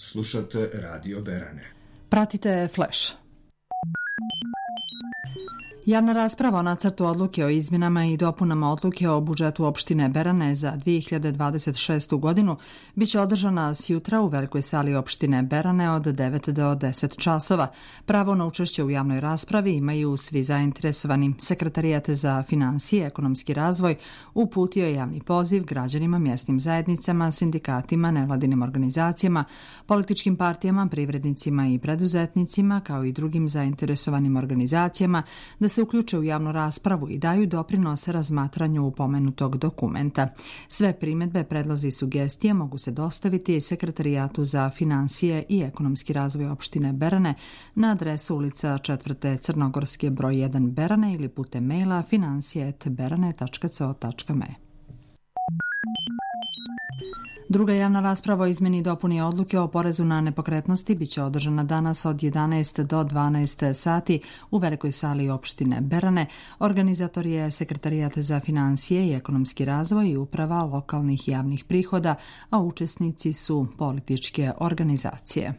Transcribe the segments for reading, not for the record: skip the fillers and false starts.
Slušate Radio Berane. Pratite Flash. Javna rasprava o nacrtu odluke o izmjenama i dopunama odluke o budžetu opštine Berane za 2026. godinu biće održana sjutra u velikoj sali opštine Berane od 9 do 10 časova. Pravo na učešće u javnoj raspravi imaju svi zainteresovani. Sekretarijat za finansije i ekonomski razvoj uputio je javni poziv građanima, mjesnim zajednicama, sindikatima, nevladinim organizacijama, političkim partijama, privrednicima i preduzetnicima, kao i drugim zainteresovanim organizacijama da se uključe u javnu raspravu i daju doprinose razmatranju pomenutog dokumenta. Sve primjedbe, predlozi i sugestije mogu se dostaviti Sekretarijatu za finansije i ekonomski razvoj opštine Berane na adresu ulica 4. Crnogorske broj 1 Berane ili putem maila finansije@berane.co.me. Druga javna rasprava o izmjeni i dopuni odluke o porezu na nepokretnosti biće održana danas od 11 do 12 sati u velikoj sali opštine Berane. Organizator je Sekretarijat za finansije i ekonomski razvoj i uprava lokalnih javnih prihoda, a učesnici su političke organizacije.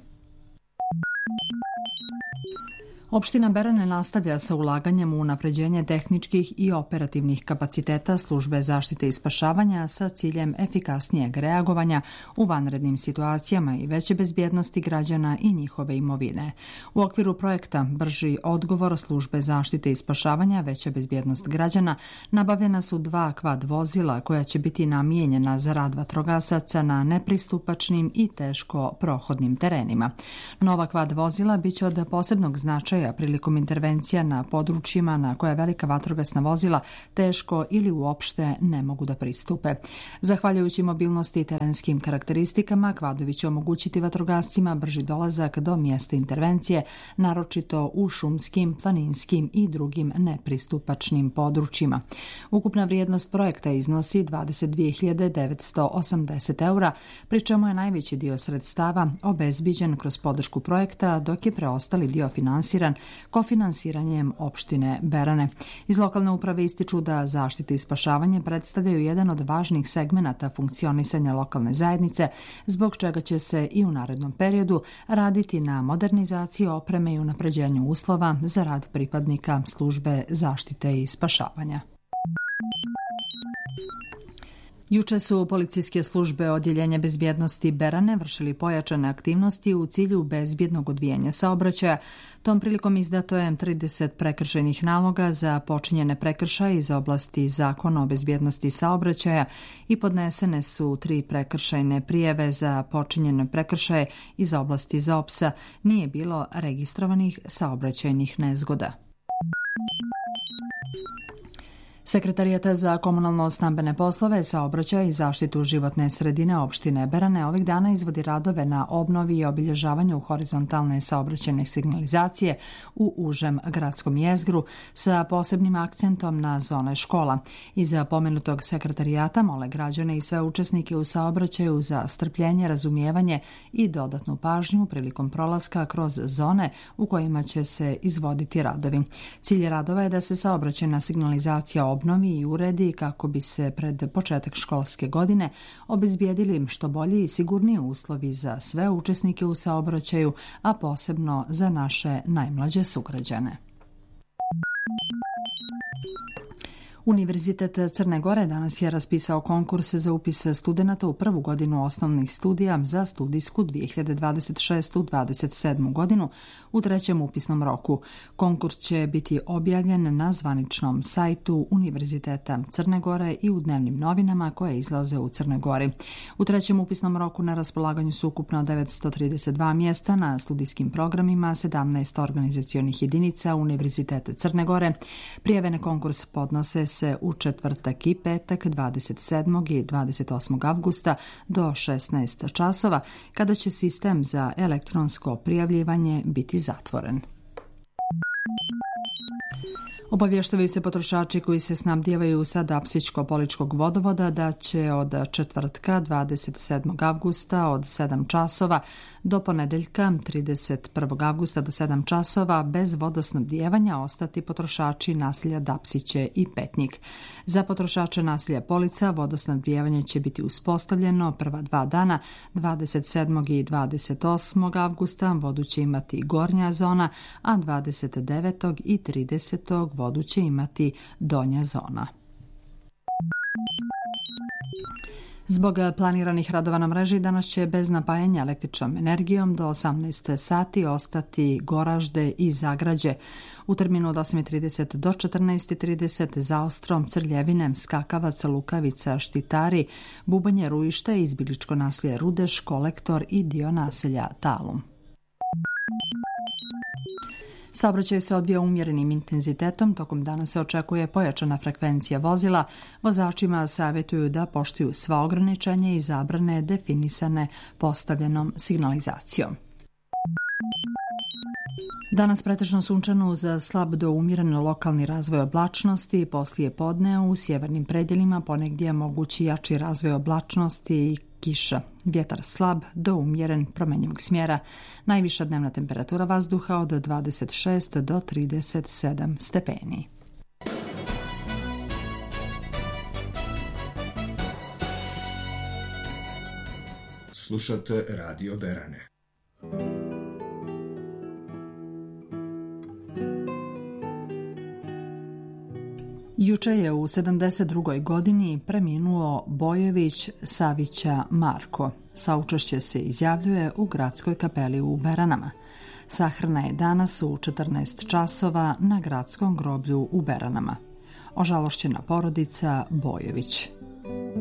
Opština Berane nastavlja sa ulaganjem u unapređenje tehničkih i operativnih kapaciteta službe zaštite i spašavanja sa ciljem efikasnijeg reagovanja u vanrednim situacijama i veće bezbjednosti građana i njihove imovine. U okviru projekta Brži odgovor službe zaštite i spašavanja, veća bezbjednost građana, nabavljena su 2 kvad vozila koja će biti namijenjena za rad vatrogasaca na nepristupačnim i teško prohodnim terenima. Nova kvad vozila biće od posebnog značaja prilikom intervencija na područjima na koja velika vatrogasna vozila teško ili uopšte ne mogu da pristupe. Zahvaljujući mobilnosti i terenskim karakteristikama, kvadovi će omogućiti vatrogascima brži dolazak do mjesta intervencije, naročito u šumskim, planinskim i drugim nepristupačnim područjima. Ukupna vrijednost projekta iznosi 22.980 eura, pri čemu je najveći dio sredstava obezbiđen kroz podršku projekta, dok je preostali dio finansiran kofinansiranjem opštine Berane. Iz lokalne uprave ističu da zaštita i spašavanje predstavljaju jedan od važnih segmenata funkcionisanja lokalne zajednice, zbog čega će se i u narednom periodu raditi na modernizaciji opreme i unapređenju uslova za rad pripadnika službe zaštite i spašavanja. Juče su policijske službe Odjeljenja bezbjednosti Berane vršili pojačane aktivnosti u cilju bezbjednog odvijanja saobraćaja. Tom prilikom izdato je 30 prekršajnih naloga za počinjene prekršaje iz oblasti Zakona o bezbjednosti saobraćaja i podnesene su 3 prekršajne prijave za počinjene prekršaje iz oblasti ZOPS-a. Nije bilo registrovanih saobraćajnih nezgoda. Sekretarijat za komunalno-stambene poslove, saobraćaj i zaštitu životne sredine opštine Berane ovih dana izvodi radove na obnovi i obilježavanju horizontalne saobraćajne signalizacije u užem gradskom jezgru sa posebnim akcentom na zone škola. Iza pomenutog sekretarijata mole građane i sve učesnike u saobraćaju za strpljenje, razumijevanje i dodatnu pažnju prilikom prolaska kroz zone u kojima će se izvoditi radovi. Cilj radova je da se saobraćajna signalizacija obnovi i uredi kako bi se pred početak školske godine obezbijedili što bolji i sigurniji uslovi za sve učesnike u saobraćaju, a posebno za naše najmlađe sugrađane. Univerzitet Crne Gore danas je raspisao konkurs za upis studenata u prvu godinu osnovnih studija za studijsku 2026-27 godinu u 3. upisnom roku. Konkurs će biti objavljen na zvaničnom sajtu Univerziteta Crne Gore i u dnevnim novinama koje izlaze u Crnoj Gori. U 3. upisnom roku na raspolaganju su ukupno 932 mjesta na studijskim programima 17 organizacionih jedinica Univerziteta Crne Gore. Prijave na konkurs podnose se u četvrtak i petak 27. i 28. avgusta do 16 časova, kada će sistem za elektronsko prijavljivanje biti zatvoren. Obavještavaju se potrošači koji se snabdijevaju sa Apsičko-Poličkog vodovoda da će od četvrtka 27. avgusta od 7 časova do ponedeljka 31. avgusta do 7 časova bez vodosnabdijevanja ostati potrošači naselja Dapsiće i Petnik. Za potrošače naselja Polica vodosnabdijevanje će biti uspostavljeno prva 2 dana, 27. i 28. avgusta vodu će imati gornja zona, a 29. i 30. vodu će imati donja zona. Zbog planiranih radova na mreži danas će bez napajanja električnom energijom do 18 sati ostati Goražde i Zagrađe. U terminu od 8.30 do 14.30 Zaostrom, Crljevinem, Skakavac, Lukavica, Štitari, Bubanje, Rujište, Izbiličko naselje Rudeš, Kolektor i dio naselja Talum. Saobraćaj se odvija umjerenim intenzitetom, tokom dana se očekuje pojačana frekvencija vozila. Vozačima savjetuju da poštuju sva ograničenja i zabrane definisane postavljenom signalizacijom. Danas pretežno sunčano uz slab do umjeren lokalni razvoj oblačnosti, poslije podne u sjevernim predjelima ponegdje mogući jači razvoj oblačnosti i kiša. Vjetar slab do umjeren promjenjivog smjera. Najviša dnevna temperatura vazduha od 26 do 37 stepeni. Slušate Radio Berane. Juče je u 72. godini preminuo Bojević Savića Marko. Saučešće se izjavljuje u gradskoj kapeli u Beranama. Sahrana je danas u 14 časova na gradskom groblju u Beranama. Ožalošćena porodica Bojević.